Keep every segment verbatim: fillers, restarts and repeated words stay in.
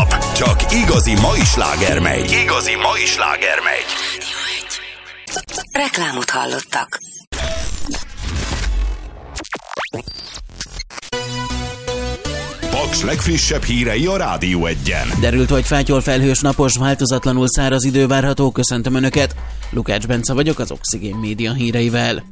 nap csak igazi mai sláger megy. Igazi mai sláger megy. Reklámot hallottak. Paks legfrissebb hírei a Rádió Egyen. Derült vagy fátyol, felhős, napos, változatlanul száraz idő várható. Köszöntöm Önöket. Lukács Bence vagyok az Oxigén Média híreivel.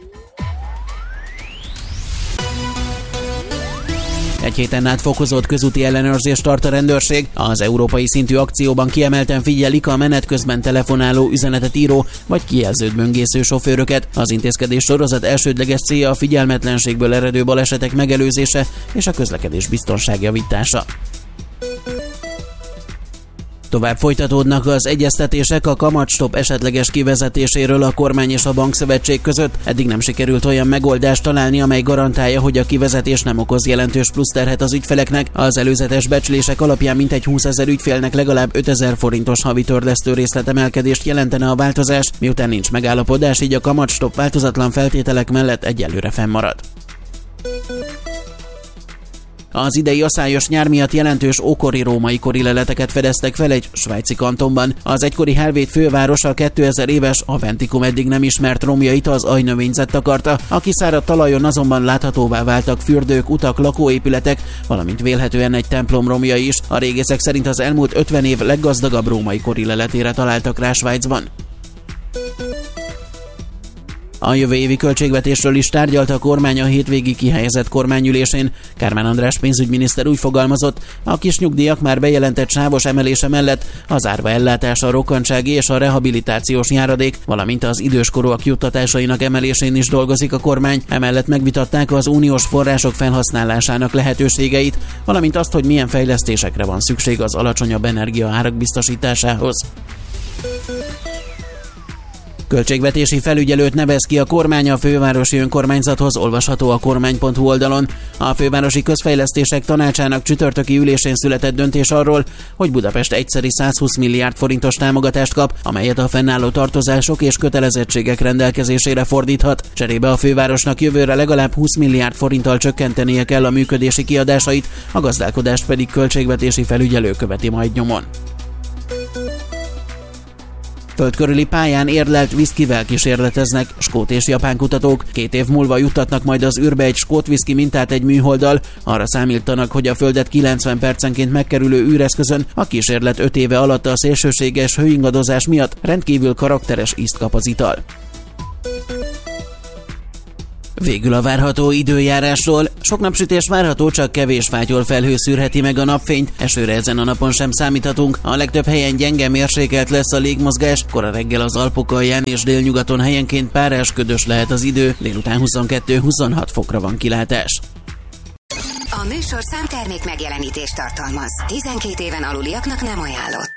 Egy héten át fokozott közúti ellenőrzést tart a rendőrség. Az európai szintű akcióban kiemelten figyelik a menet közben telefonáló, üzenetet író vagy kijelzőt böngésző sofőröket. Az intézkedés sorozat elsődleges célja a figyelmetlenségből eredő balesetek megelőzése és a közlekedés biztonság javítása. Tovább folytatódnak az egyeztetések a kamatstop esetleges kivezetéséről a kormány és a bankszövetség között. Eddig nem sikerült olyan megoldást találni, amely garantálja, hogy a kivezetés nem okoz jelentős pluszterhet az ügyfeleknek. Az előzetes becslések alapján mintegy húszezer ügyfélnek legalább ötezer forintos havi törlesztő részletemelkedést jelentene a változás, miután nincs megállapodás, így a kamatstop változatlan feltételek mellett egyelőre fennmarad. Az idei aszályos nyár miatt jelentős ókori római kori leleteket fedeztek fel egy svájci kantonban. Az egykori Helvét fővárosa a kétezer éves Aventicum eddig nem ismert romjait az aljnövényzet takarta. A kiszáradt talajon azonban láthatóvá váltak fürdők, utak, lakóépületek, valamint vélhetően egy templom romjai is. A régészek szerint az elmúlt ötven év leggazdagabb római kori leletére találtak rá Svájcban. A jövő évi költségvetésről is tárgyalt a kormány a hétvégi kihelyezett kormányülésén. Kármán András pénzügyminiszter úgy fogalmazott, a kisnyugdíjak már bejelentett sávos emelése mellett az árva ellátás, a rokkantsági és a rehabilitációs járadék, valamint az időskorúak juttatásainak emelésén is dolgozik a kormány. Emellett megvitatták az uniós források felhasználásának lehetőségeit, valamint azt, hogy milyen fejlesztésekre van szükség az alacsonyabb energiaárak biztosításához. Költségvetési felügyelőt nevez ki a kormány a fővárosi önkormányzathoz, olvasható a kormány pont hu oldalon. A fővárosi közfejlesztések tanácsának csütörtöki ülésén született döntés arról, hogy Budapest egyszeri százhúsz milliárd forintos támogatást kap, amelyet a fennálló tartozások és kötelezettségek rendelkezésére fordíthat. Cserébe a fővárosnak jövőre legalább húsz milliárd forinttal csökkentenie kell a működési kiadásait, a gazdálkodást pedig költségvetési felügyelő követi majd nyomon. Földkörüli pályán érlelt viszkivel kísérleteznek skót és japán kutatók. Két év múlva juttatnak majd az űrbe egy skót viszki mintát egy műholddal. Arra számítanak, hogy a Földet kilencven percenként megkerülő űreszközön a kísérlet öt éve alatt a szélsőséges hőingadozás miatt rendkívül karakteres ízt kap az ital. Végül a várható időjárásról. Sok napsütés várható, csak kevés fátyol felhő szűrheti meg a napfényt. Esőre ezen a napon sem számíthatunk. A legtöbb helyen gyenge mérsékelt lesz a légmozgás. Kora reggel az Alpok alján és délnyugaton helyenként párás, ködös lehet az idő. Délután huszonkettő-huszonhat fokra van kilátás. A műsorszám termék megjelenítést tartalmaz. tizenkét éven aluliaknak nem ajánlott.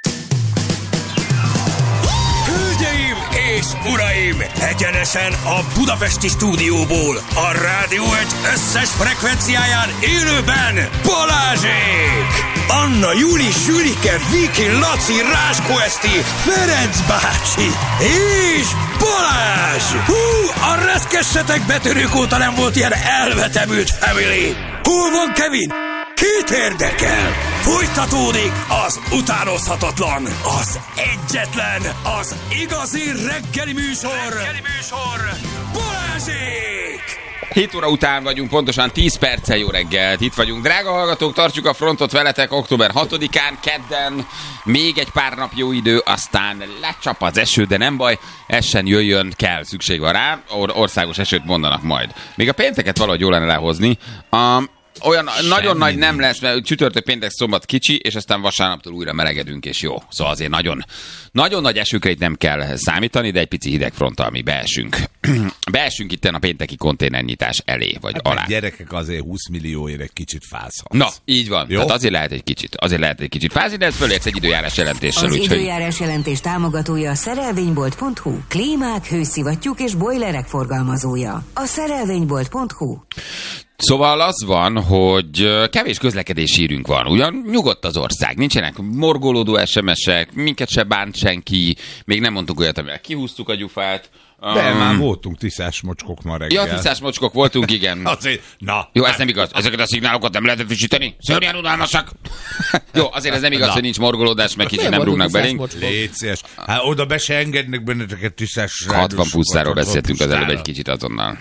Hölgyeim és uraim! Egyenesen a budapesti stúdióból, a Rádió egy összes frekvenciáján élőben Balázsék! Anna, Juli, Sülike, Viki, Laci, Ráskó Eszti, Ferenc bácsi és Balázs! Hú, a reszkessetek betörők óta nem volt ilyen elvetemült family! Hol van Kevin? Kit érdekel? Folytatódik az utánozhatatlan, az egyetlen, az igazi reggeli műsor, reggeli műsor, Balázsék! hét óra után vagyunk, pontosan tíz perccel. Jó reggelt, itt vagyunk. Drága hallgatók, tartjuk a frontot veletek október hatodikán, kedden, még egy pár nap jó idő, aztán lecsap az eső, de nem baj, essen jöjjön, kell, szükség van rá, Or- országos esőt mondanak majd. Még a pénteket valahogy jól lenne lehozni. A Olyan Semmi nagyon nagy nem lesz, mert csütörtök, péntek, szombat kicsi, és aztán vasárnaptól újra melegedünk, és jó. Szóval azért nagyon, nagyon nagy esőkre itt nem kell számítani, de egy pici hidegfronttal mi beesünk. Beesünk itt a pénteki konténernyitás elé, vagy hát alá. Gyerekek azért húsz millióért egy kicsit fázhatsz. Na, így van. Jó? Tehát azért lehet egy kicsit, azért lehet egy kicsit fázni, de ez fölérsz egy időjárás jelentéssel. Az úgy, időjárás jelentés támogatója a szerelvénybolt pont hu. Klímák, hőszivattyúk és bojlerek forgalmazója. A szerelvénybolt pont hu. Szóval az van, hogy kevés közlekedési hírünk van. Ugyan nyugodt az ország, nincsenek morgolódó es em es-ek, minket se bánt senki, még nem mondtuk olyat, amivel kihúztuk a gyufát. De um, már Um, voltunk tiszás mocskok ma reggel. ja, tisztás mocskok voltunk, igen. Azért, na. Jó, ez nem igaz. Ezeket a szignálokat nem lehetett frissíteni? Szörnyen unalmasak. Jó, azért ez nem igaz, Na. hogy nincs morgolódás, meg kicsit nem rúgnak belénk. Légy szíves. Hát oda be se engednek benneteket tisztás. hatvan pusztáról beszéltünk az előbb pusztára. egy kicsit azonnal.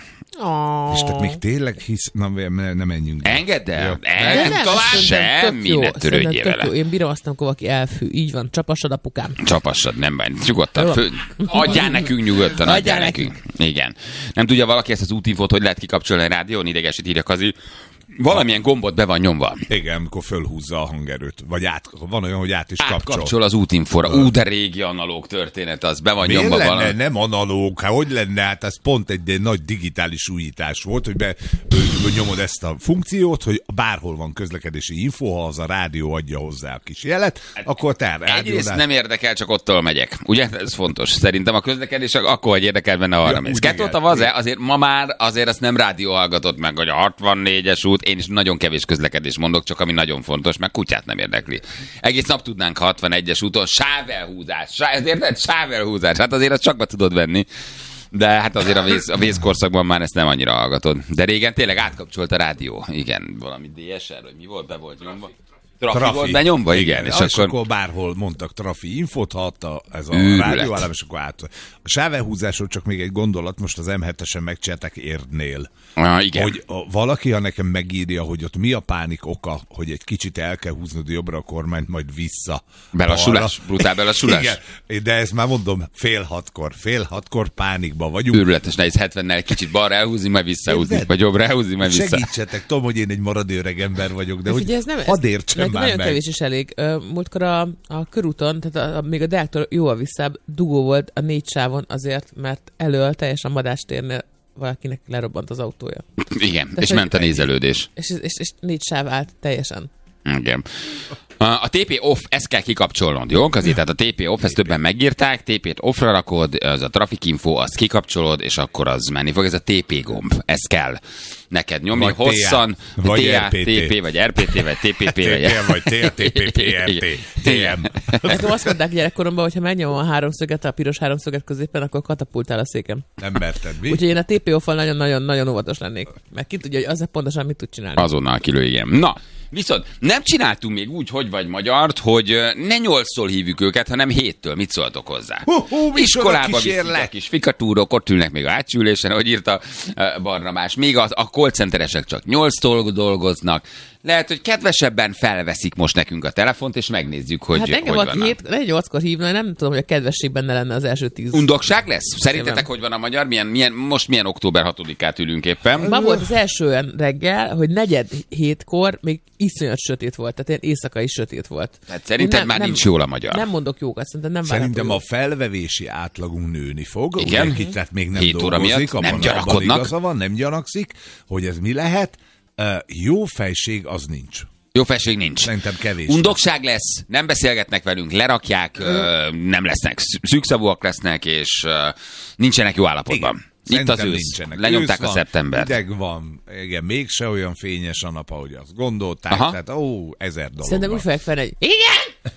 És te még tényleg hisz... Na, ne, ne menjünk. Engedd el. Jó. Engedd tovább. Semmi, ne törődjél vele. Én bírom azt, amikor valaki elfű. Így van, csapassad apukám. Csapassad, nem bánt. Nyugodtan. Jó. Fő... Adjál nekünk nyugodtan, adjál, Adjál nekünk. Igen. Nem tudja valaki ezt az útinfót, hogy lehet kikapcsolni a rádión, idegesít, írja Kazi. Valamilyen gombot be van nyomva. Igen, amikor fölhúzza a hangerőt. Vagy át, van olyan, hogy át is kapcsol. Átkapcsol az útinfóra. Ú, de régi analóg történet, az be van Miért nyomva lenne? valami. Nem analóg. Hát hogy lenne? Hát ez pont egy, egy nagy digitális újítás volt, hogy be, hogy nyomod ezt a funkciót, hogy bárhol van közlekedési info, ha az a rádió adja hozzá a kis jelet, hát, akkor te Egyrészt nem érdekel, csak ottól megyek. Ugye? Ez fontos. Szerintem a közlekedés akkor, hogy érdekel benne, arra Ja, mész. úgy Kettőt a igen. vaze, azért ma már azért azt nem rádió hallgatott meg, hogy a hatvannégyes út, én is nagyon kevés közlekedés mondok, csak ami nagyon fontos, meg kutyát nem érdekli. Egész nap tudnánk hatvanegyes úton sávelhúzás. Sá, ez érted? Sávelhúzás. Hát azért azt csak be tudod venni. De hát azért a, vész, a vészkorszakban már ezt nem annyira hallgatod. De régen tényleg átkapcsolt a rádió. Igen, valami dé es er, vagy mi volt, be volt nyomva. Trafi, trafi volt benyomva, igen. És, és akkor... akkor... akkor bárhol mondtak trafi infót, ha adta ez a Őrület. rádióállám, és akkor át. A sávelhúzásról csak még egy gondolat, most az em hetesen megcsinálták Érdnél. Ah, igen. Hogy a, valaki, ha nekem megírja, hogy ott mi a pánik oka, hogy egy kicsit el kell húznod jobbra a kormányt, majd vissza. Belassulás, balra. brutál belassulás. Igen, de ezt már mondom, fél hatkor, fél hatkor pánikban vagyunk. Őrületes nehéz hetvennel egy kicsit balra elhúzni, majd visszahúzni, Érted? vagy jobbra elhúzni, majd vissza. Segítsetek, tudom, hogy én egy maradő öreg ember vagyok, de, de hogy Ugye ez nem, hadd értsem ez, már nagyon meg. kevés is elég. Ö, Múltkor a, a körúton, tehát a, a, még a Deáktól jóval visszább dugó volt a négy sávon azért, mert elől teljesen Madástérnél valakinek lerobbant az autója. Igen, De és hogy- ment a nézelődés. És, és, és négy sáv állt teljesen. Igen. A té pé off, ezt kell kikapcsolnod, jó? Azért, tehát a té pé off, ezt többen megírták, té pét offra rakod, az a traffic info, azt kikapcsolod, és akkor az menni fog. Ez a té pé gomb, ezt kell neked nyomni Vagy hosszan, té á, vagy té á, er pé té. té pé, vagy er pé té, vagy té pé pé, vagy... té pé em, vagy té té pé pé er té, té em. Nekem azt mondták gyerekkoromban, hogy ha megnyomom a háromszöget, a piros háromszöget középen, akkor katapultál a székem. Nem merted, mi? Úgyhogy én a té pé off-val nagyon-nagyon óvatos lennék. Mert ki tudja, hogy az pontosan mit tud csinálni. Azonnal kilő, igen. Na, viszont nem csináltunk még úgy, hogy vagy magyart, hogy ö, ne nyolcszor hívjuk őket, hanem héttől. Mit szóltok hozzá? Hú, hú, micsoda Iskolába kísérlet! viszik a kis fikatúrok, ott ülnek még a átsülésen, ahogy írta uh, Barnabás. Még a, a call centeresek csak nyolctól dolgoznak. Lehet, hogy kedvesebben felveszik most nekünk a telefont, és megnézzük, hogy Hát engem hogy valaki vannak. hét, ne nyolckor hívna, én nem tudom, hogy a kedvesség benne lenne az első tíz. Undokság lesz? Szerintetek, Nem. hogy van a magyar? Milyen, milyen, most milyen október hatodikát ülünk éppen? Ma volt az első olyan reggel, hogy negyed hétkor még iszonyat sötét volt, tehát ilyen éjszakai sötét volt. Tehát szerinted Nem- már nem- nincs jól a magyar? Nem mondok jókat, szerintem nem Szerintem a várható felvevési átlagunk nőni fog. Igen. Ugye, ki- tehát még nem Hét óra dolgozik, miatt abban, nem gyanakodnak. abban igaza van, nem gyanakszik, hogy ez mi lehet. Uh, jó fejség az nincs. Jó felség nincs. Szerintem kevés. Undokság lesz, nem beszélgetnek velünk, lerakják, ö, nem lesznek, szü- szűkszavúak lesznek, és ö, nincsenek jó állapotban. Igen. Itt az Szerintem ősz. nincsenek. Lenyomták Ősz a van, szeptembert. Ideg van, igen, mégse olyan fényes a nap, ahogy azt gondolták. Aha. Tehát, ó, ezer dolog Szerintem van. úgy fogják fel, hogy igen!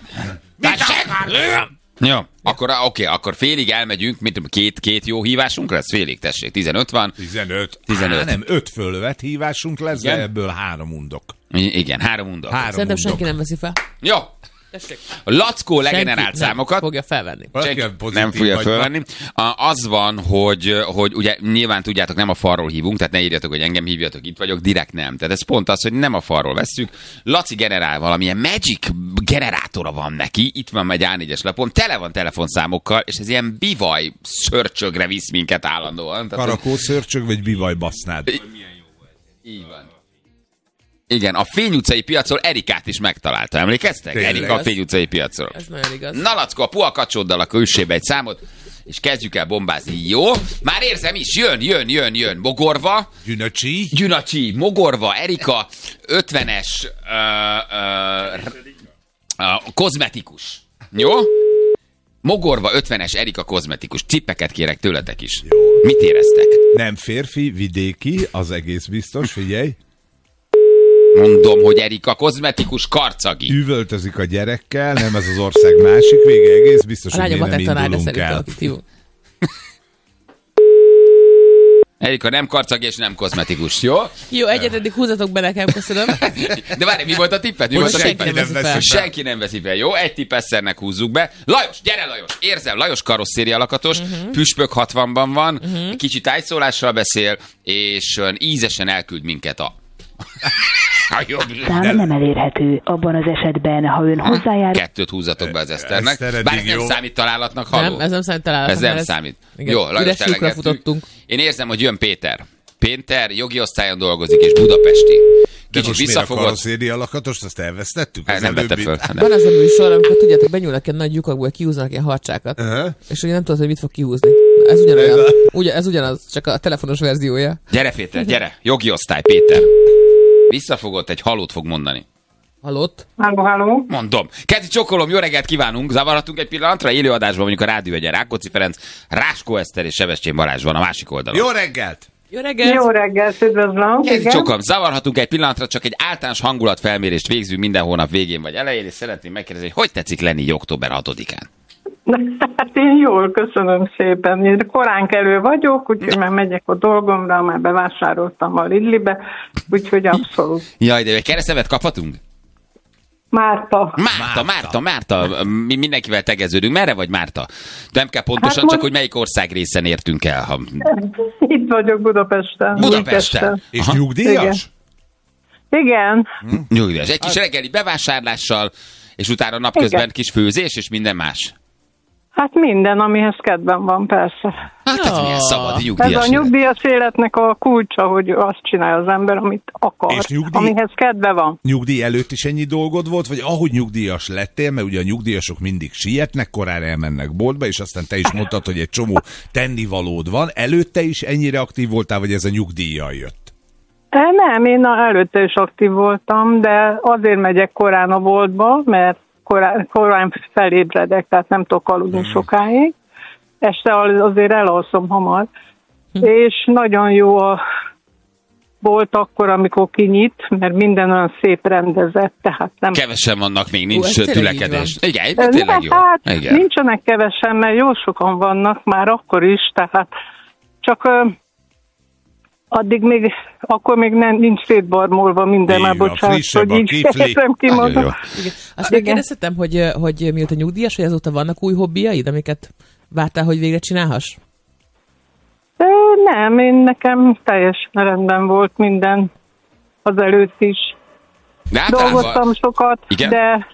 Jó, akkor oké, akkor félig elmegyünk, mint tudom, két, két jó hívásunk lesz, félig, tessék, tizenöt van. tizenöt. tizenöt. Á, nem, öt fölvet hívásunk lesz, Igen? de ebből három undok. I- Igen, három undok. Három Szerintem undok. senki nem veszi fel. Jó, Tessék. a Lackó legenerált Senki nem számokat. fogja felvenni. Valaki Senki olyan pozitív nem fogja vagy fölvenni. A- Az van, hogy, hogy ugye nyilván tudjátok, nem a falról hívunk, tehát ne írjatok, hogy engem hívjatok, itt vagyok, direkt nem. Tehát ez pont az, hogy nem a falról vesszük. Laci generál valamilyen magic generátora van neki, itt van egy á négyes lapon, tele van telefonszámokkal, és ez ilyen bivaj szörcsögre visz minket állandóan. Tehát, hogy- Karakó szörcsög, vagy bivaj basznád. így van. Igen, a Fény utcai piacról Erikát is megtalálta, emlékeztek? Tényleg? Erika a Fény utcai piacról. Ez nagyon igaz. Na, Lackó, a puhakacsoddal a külsébe egy számot, és kezdjük el bombázni. Jó? Már érzem is, jön, jön, jön, jön. Mogorva, Gyünöcsi. Gyünacsi, Mogorva, Erika, ötvenes, ö, ö, ö, kozmetikus. Jó? Mogorva, ötvenes, Erika kozmetikus. Cippeket kérek tőletek is. Mit éreztek? Nem férfi, vidéki, az egész biztos, figyelj. Mondom, hogy Erika, kozmetikus karcagi. Üvöltözik a gyerekkel, nem ez az ország másik vége, egész biztos, A hogy mi lányomat nem egy tanár, de indulunk szerintem el. akit hívunk. Erika nem karcagi és nem kozmetikus, jó? Jó, egyet eddig húzatok be nekem, köszönöm. De várj, mi volt a tippet? Mi Hogy volt a senki tippet? nem veszi fel. Senki nem veszi fel. Jó, egy tipp Eszternek húzzuk be. Lajos, gyere Lajos! Érzem, Lajos karosszéria lakatos, uh-huh. püspök hatvanban van, uh-huh. egy kicsit tájszólással beszél, és olyan ízesen elküld minket a... a jobb. Szám nem elérhető. Abban az esetben, ha ön hozzájár... Kettőt húzzatok be az Eszternek. Eszter, Bár ez eddig nem jó. számít találatnak, halló? Nem, ez nem számít találatnak. Ez nem mert számít. igen, Jó, Lajos, üres lyukra elegettük. futottunk. Én érzem, hogy jön Péter. Péter jogi osztályon dolgozik, és budapesti. De Kicsit most miért a visszafogott. karosszéria lakatost, azt elvesztettük? Hát Az nem vette előbbit? föl. Van az a műsor, amikor tudjátok, benyúlnak ilyen nagy lyukakból, kiúznak ilyen harcsákat. Aha. És ugye nem tudod, hogy mit fog kihúzni. Na, ez ugyanolyan. Ugye, ez ugyanaz, csak a telefonos verziója. Gyere Péter, gyere. Jogi osztály, Péter. Visszafogott, egy halót fog mondani. Halott? Halló, halló. Mondom. Kezi csokolom, jó reggelt kívánunk. Zavarhatunk egy pillanatra? Élőadásban mondjuk a Rádió egyen Rákóczi Ferenc, Ráskó Eszter és Sebestyén Balázs van a másik oldalon. Jó reggelt! Jó reggelt! Jó reggelt, üdvözlöm. Kezi Igen. csokolom, zavarhatunk egy pillanatra, csak egy általános hangulatfelmérést végzünk minden hónap végén vagy elején, és szeretném megkérdezni, hogy hogy tetszik lenni október hatodikán? Hát én jól, köszönöm szépen. Én korán kelő vagyok, úgyhogy már megyek a dolgomra, már bevásároltam a Lidlibe, úgyhogy abszolút. Jaj, de egy keresztevet kaphatunk? Márta. Márta, Márta, Márta, mi mindenkivel tegeződünk. Merre vagy Márta? Nem kell pontosan, Hát csak most- hogy melyik ország részen értünk el. Ha... Itt vagyok Budapesten. Budapesten. Újpesten. És Aha. nyugdíjas? Igen. Nyugdíjas. Egy kis reggeli bevásárlással, és utána napközben Igen. kis főzés, és minden más. Hát minden, amihez kedvem van, persze. Hát ez milyen szabad Ez nyugdíjas a élet. nyugdíjas életnek a kulcsa, hogy azt csinálja az ember, amit akar, És nyugdíj- amihez kedve van. Nyugdíj előtt is ennyi dolgod volt, vagy ahogy nyugdíjas lettél, mert ugye a nyugdíjasok mindig sietnek, korán elmennek boltba, és aztán te is mondtad, hogy egy csomó tennivalód van. Előtte is ennyire aktív voltál, vagy ez a nyugdíjjal jött? E, Nem, én a- előtte is aktív voltam, de azért megyek korán a boltba, mert korán, korán felébredek, tehát nem tudok aludni hmm. sokáig. Este al- azért elalszom hamar. Hmm. És nagyon jó a bolt akkor, amikor kinyit, mert minden olyan szép rendezett, tehát nem... Kevesen vannak még, Hú, nincs ez tényleg tülekedés. így Igen, Ne, tényleg jó. hát Igen. nincsenek kevesen, mert jó sokan vannak már akkor is, tehát csak ö, addig még, akkor még nem, nincs szétbarmolva minden, Így már van, bocsánat, frissebb hogy a így kifli. értem ki Nagyon magam. jó. Igen. Azt Igen. megkérdezhetem, hogy, hogy mióta nyugdíjas, hogy azóta vannak új hobbiaid, amiket vártál, hogy végre csinálhass? De nem, én nekem teljesen rendben volt minden az előtt is. De általában... Dolgoztam sokat, Igen? de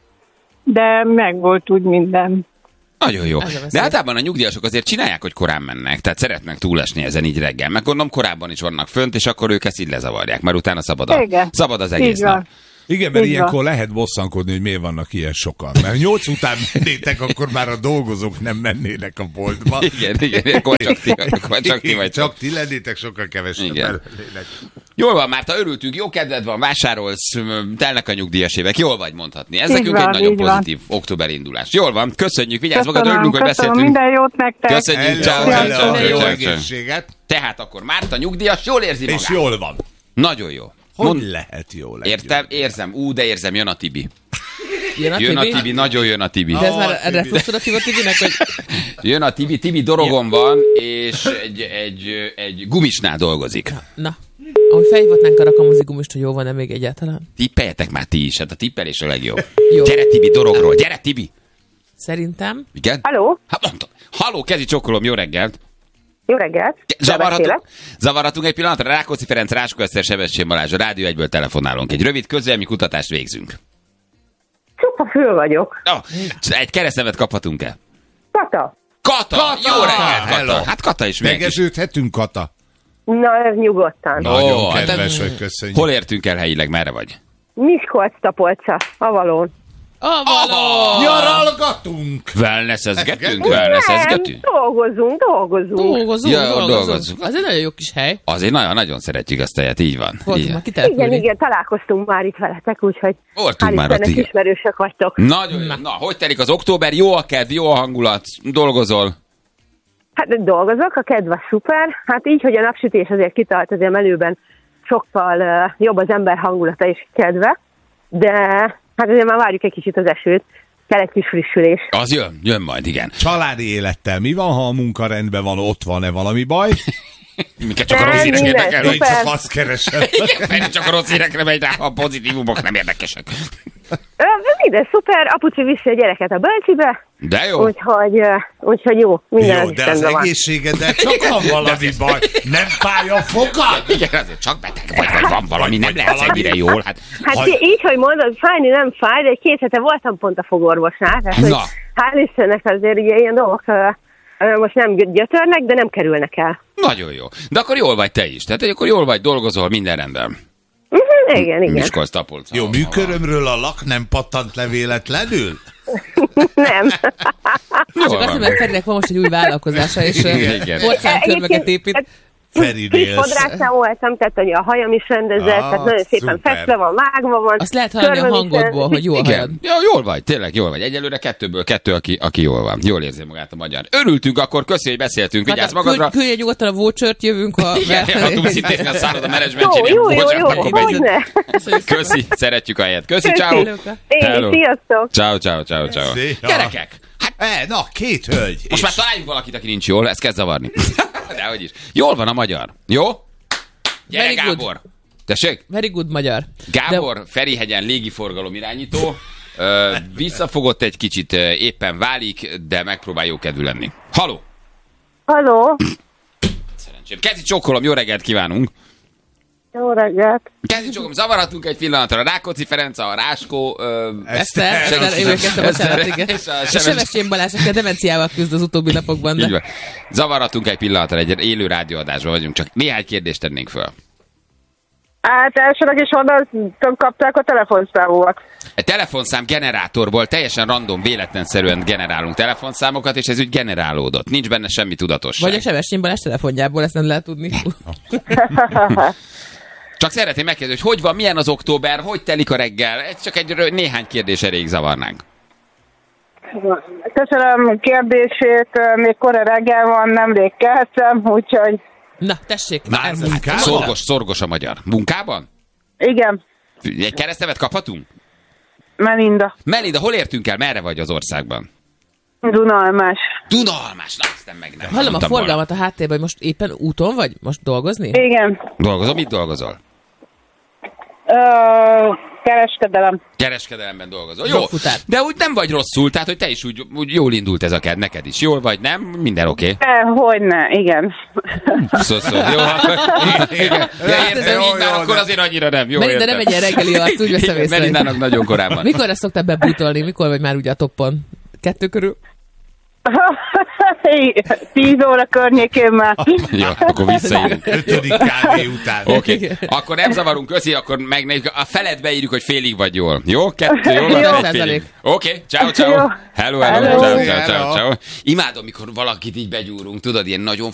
de meg volt úgy minden. Nagyon jó. Ez a veszély. De általában a nyugdíjasok azért csinálják, hogy korán mennek, tehát szeretnek túlesni ezen így reggel. Meg gondolom korábban is vannak fönt, és akkor ők ezt így lezavarják, mert utána szabad, a, Igen. szabad az Így egész van. nap. Igen, mert Így van. ilyenkor lehet bosszankodni, hogy miért vannak ilyen sokan. Mert nyolc után mennétek, akkor már a dolgozók nem mennének a boltba. Igen, igen, akkor csak ti, akkor csak ti vagy. Csak ti lennétek, sokkal kevesebb Igen. lennének. Jól van, Márta, örültünk, jó kedved van, vásárolsz, m, telnek a nyugdíjas évek, jól vagy mondhatni. Ez Így nekünk van, egy nagyon így van. pozitív október indulás. Jól van, köszönjük, vigyázz magad, Köszönöm, örülünk, hogy köszönöm, beszéltünk. minden jót nektek. Köszönjük, ciao, Hello, ciao, hello, ciao, jó ciao, ciao. egészséget. Tehát akkor Márta nyugdíjas, jól érzi magát. És jól van. Nagyon jó. Hogy Mond- lehet jól egy Értem, érzem, ú, de érzem, jön a Tibi. Jön a Jön a Tibi? Tibi, nagyon jön a Tibi. De ez Ah, már Tibi. refluxod a Tibinek, hogy Jön a Tibi, Tibi dorogon van, és egy, egy, egy gumisnál dolgozik. na, ahogy felhívhatnánk a rakamozigumist, hogy jó van-e még egyáltalán? Tippeljetek már ti is, hát a tippelés a legjobb. Jó. Gyere Tibi dorogról, gyere Tibi! Szerintem Igen? Halló, Hát mondtam. Halló, kezi csokolom, jó reggelt! jó reggelt. Zavarhatunk, zavarhatunk egy pillanatra, Rákóczi Ferenc, Ráskó Eszter, Sebestyén Balázs, a Rádió egyből telefonálunk. Egy rövid közélmi kutatást végzünk. Csupa föl vagyok. Oh, egy keresztnevet kaphatunk-e? Kata. Kata! Kata! Jó reggelt, Hello. Kata! Hát Kata is milyen kis... Tegeződhetünk, Kata? Na, ez nyugodtan. Nagyon Ó, hát kedves, te- hogy köszönjük. Hol értünk el helyileg, merre vagy? Miskolc-Tapolca, Avalón. Avalon! Nyaralgatunk! Wellness-ezgetünk? Wellness-ezgetünk? dolgozunk, dolgozunk. Dolgozunk, Ja, dolgozunk. dolgozunk. Az egy nagyon jó kis hely. Azért nagyon-nagyon szeretjük azt a helyet, így van. Voltunk Így. már kitelepülni. Igen, igen, találkoztunk már itt veletek, úgyhogy Voltunk hál' már ott, Istennek igen. ismerősök vagytok. Nagyon jó. Na, hogy telik az október? Jó a kedv, jó a hangulat, dolgozol? Hát dolgozok, a kedv az szuper. Hát így, hogy a napsütés azért kitart azért menőben sokkal uh, jobb az ember hangulata és kedve, de hát azért már várjuk egy kicsit az esőt, kell egy kis frissülés. Az jön, jön majd, igen. Családi élettel mi van, ha a munka rendben van, ott van-e valami baj? Minket csak a rossz hírek érdekel. Én csak azt keresem. Igen, csak a rossz hírekre megy rá, ha a pozitívumok nem érdekesek. Minden szuper, apuci viszi a gyereket a bölcsibe. De jó. Úgyhogy, úgyhogy jó, minden jó, de az egészségeddel csak van valami baj. Nem fáj a fogad? Igen, azért csak beteg vagy, vagy van valami, nem lehet ennyire jól. Hát, hát ha... így, hogy mondod, fájni nem fáj, de két hete voltam pont a fogorvosnál. Tehát, hogy hál' Istennek azért ugye ilyen dolgok most nem gyötörnek, de nem kerülnek el. Nagyon jó. De akkor jól vagy te is. Tehát akkor jól vagy, dolgozol, minden rendben. Uh-huh, igen, igen. Miskolc Tapolca. Jó, műkörömről a lak nem pattant le véletlenül? Nem. Csak azt mondom, hogy Ferinek van most egy új vállalkozása, és porcelánkörmöket épít. Kis fodrászán voltam, tehát hogy a hajam is rendezett, ah, tehát nagyon szépen szuper. Festve van, vágva van. Azt lehet hallani a hangodból, hogy jól hajad. Ja, jól vagy, tényleg jól vagy. Egyelőre kettőből kettő, aki, aki jól van. Jól érzi magát a magyar. Örültünk akkor, köszi, hogy beszéltünk. Vigyázz magadra. Küldj egy nyugodtan a vouchert, jövünk a... Igen, ha tudsz intézni a szálloda menedzsmentjénél. Jó, jó, jó, hogyne. Köszi, szeretjük a helyet. Köszi, ciao. Én, sziasztok. Ciao, ciao, ciao, ciao. Gyerekek! Hát, e, na, két hölgy. Most már találjunk valakit, aki nincs jól, ez kezd zavarni. Dehogy is. Jól van a magyar. Jó? Gyere, Very Gábor. good. Tessék? Very good magyar. Gábor, de... Ferihegyen légiforgalom irányító. Ö, visszafogott egy kicsit, éppen válik, de megpróbál jó kedvű lenni. Haló? Haló? Szerencsém. Kezi csokkolom, jó reggelt kívánunk. Jó reggelt. Kezi csokkolom, zavarhatunk egy pillanatra. Rákóczi Ferenc, a Ráskó... Eszter, Eszter, ő kezdtem a bocsánat, igen. A Sebestyén Balázs, aki a demenciával küzd az utóbbi napokban. De... Zavarhatunk egy pillanatra, egy élő rádióadásban vagyunk, csak néhány kérdést tennénk föl. Hát elsőleg is honnan kapták a telefonszámokat? Egy telefonszám generátorból teljesen random, véletlenszerűen generálunk telefonszámokat, és ez úgy generálódott. Nincs benne semmi tudatosság. Vagy a Sebestyén Balázs telefonjából, ezt nem lehet tudni. Csak szeretném megkérdezni, hogy hogy van, milyen az október, hogy telik a reggel? Ez csak egy néhány kérdés erejéig zavarnánk. Köszönöm kérdését, még kora reggel van, nemrég keltem, úgyhogy... Na, tessék. Na, ez munkában? Szorgos, szorgos a magyar. Munkában? Igen. Egy keresztnevet kaphatunk? Melinda. Melinda, hol értünk el? Merre vagy az országban? Dunalmás. Dunalmás, na aztán meg nem. Hallom a forgalmat a háttérben, hogy most éppen úton vagy? Most dolgozni? Igen. Dolgozol? Mit dolgozol? Ö, kereskedelem. Kereskedelemben dolgozol. Jó, de úgy nem vagy rosszul, tehát hogy te is úgy, úgy jól indult ez a ked, neked is. Jól vagy, nem? Minden oké? Okay. Hogyne, igen. Szó, szó. Jó, akkor... Igen. Ja, értem, így már akkor azért annyira nem. Jó, Melinda nem egy ilyen reggeli arc, úgy veszem észre. Melindának nagyon korábban. Mikor szoktál bebútolni? Mikor vagy már ugye a toppon? Kettő körül? Tíz óra környékén már. Jó, akkor visszaírunk. Ötödik kávé után. Oké, okay. Akkor nem zavarunk, köszi, akkor meg a felet beírjuk, hogy félig vagy jól. Jó? Kettő, jól van, egy félig. Oké, okay. Ciao, ciao. Hello, hello, hello. Ciao, ciao, ciao, ciao. Imádom, mikor valakit így begyúrunk, tudod, ilyen nagyon